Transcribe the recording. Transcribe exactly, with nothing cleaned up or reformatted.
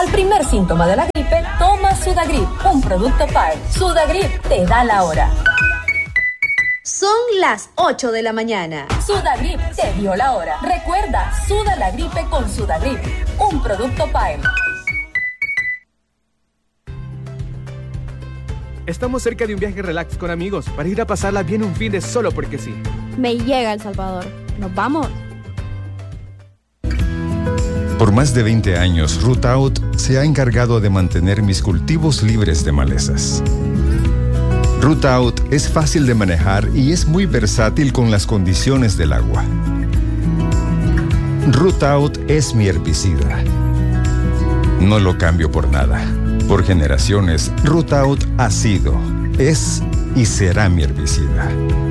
Al primer síntoma de la gripe, toma Sudagrip, un producto P A E. Sudagrip te da la hora. Son las ocho de la mañana. Sudagrip te dio la hora. Recuerda, suda la gripe con Sudagrip, un producto P A E. Estamos cerca de un viaje relax con amigos para ir a pasarla bien un fin de solo porque sí. Me llega El Salvador. ¿Nos vamos? Por más de veinte años, Root Out se ha encargado de mantener mis cultivos libres de malezas. Root Out es fácil de manejar y es muy versátil con las condiciones del agua. Root Out es mi herbicida. No lo cambio por nada. Por generaciones, Root Out ha sido, es y será mi herbicida.